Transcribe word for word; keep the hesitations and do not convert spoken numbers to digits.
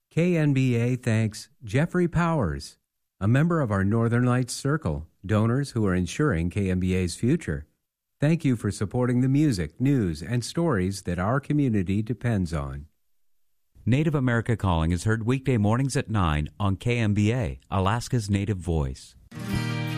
K N B A thanks Jeffrey Powers, a member of our Northern Lights Circle, donors who are ensuring K N B A's future. Thank you for supporting the music, news, and stories that our community depends on. Native America Calling is heard weekday mornings at nine on K M B A, Alaska's Native Voice.